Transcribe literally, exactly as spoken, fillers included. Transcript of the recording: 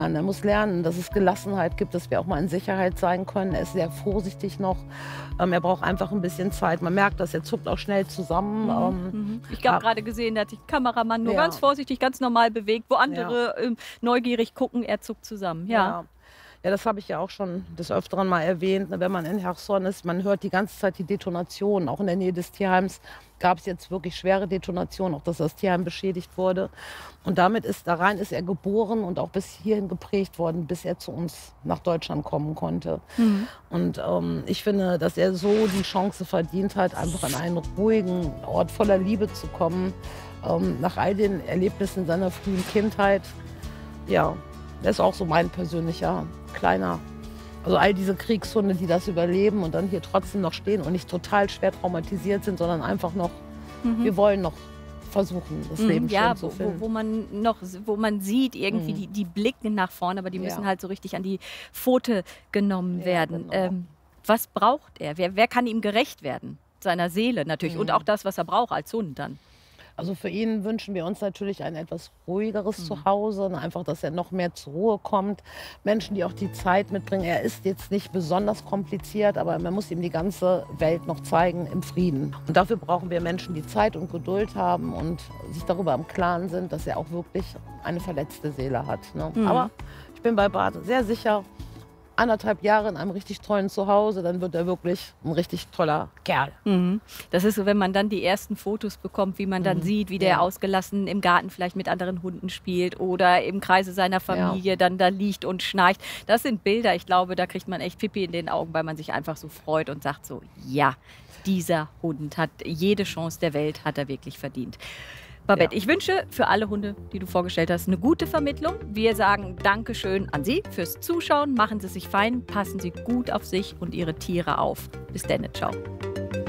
Er muss lernen, dass es Gelassenheit gibt, dass wir auch mal in Sicherheit sein können. Er ist sehr vorsichtig noch. Ähm, er braucht einfach ein bisschen Zeit. Man merkt das, er zuckt auch schnell zusammen. Mhm, Ähm, mhm. Ich habe gerade gesehen, da hat sich ein Kameramann nur Ja. ganz vorsichtig, ganz normal bewegt, wo Ja. andere ähm, neugierig gucken, er zuckt zusammen. Ja. Ja. Ja, das habe ich ja auch schon des Öfteren mal erwähnt. ne, Wenn man in Cherson ist, man hört die ganze Zeit die Detonationen. Auch in der Nähe des Tierheims gab es jetzt wirklich schwere Detonationen, auch dass das Tierheim beschädigt wurde. Und damit ist da rein ist er geboren und auch bis hierhin geprägt worden, bis er zu uns nach Deutschland kommen konnte. Mhm. Und ähm, ich finde, dass er so die Chance verdient hat, einfach an einen ruhigen Ort voller Liebe zu kommen, ähm, nach all den Erlebnissen seiner frühen Kindheit. Ja, er ist auch so mein persönlicher kleiner, also all diese Kriegshunde, die das überleben und dann hier trotzdem noch stehen und nicht total schwer traumatisiert sind, sondern einfach noch, Mhm. wir wollen noch versuchen, das Mhm, Leben ja, schön zu wo, wo, finden. wo man noch, wo man sieht, irgendwie Mhm. die, die blicken nach vorne, aber die müssen Ja. halt so richtig an die Pfote genommen Ja, werden. genau. Ähm, was braucht er? Wer, wer kann ihm gerecht werden? Seiner Seele natürlich und Mhm. auch das, was er braucht als Hund dann. Also für ihn wünschen wir uns natürlich ein etwas ruhigeres Mhm. Zuhause, ne, einfach, dass er noch mehr zur Ruhe kommt. Menschen, die auch die Zeit mitbringen. Er ist jetzt nicht besonders kompliziert, aber man muss ihm die ganze Welt noch zeigen im Frieden. Und dafür brauchen wir Menschen, die Zeit und Geduld haben und sich darüber im Klaren sind, dass er auch wirklich eine verletzte Seele hat. Ne? Mhm. Aber ich bin bei Bart sehr sicher, anderthalb Jahre in einem richtig tollen Zuhause, dann wird er wirklich ein richtig toller Kerl. Mhm. Das ist so, wenn man dann die ersten Fotos bekommt, wie man dann Mhm. sieht, wie der Ja. ausgelassen im Garten vielleicht mit anderen Hunden spielt oder im Kreise seiner Familie dann da liegt und schnarcht. Das sind Bilder, ich glaube, da kriegt man echt Pipi in den Augen, weil man sich einfach so freut und sagt so, ja, dieser Hund hat jede Chance der Welt, hat er wirklich verdient. Babette, Ja. ich wünsche für alle Hunde, die du vorgestellt hast, eine gute Vermittlung. Wir sagen Dankeschön an Sie fürs Zuschauen. Machen Sie sich fein, passen Sie gut auf sich und Ihre Tiere auf. Bis dann, ciao.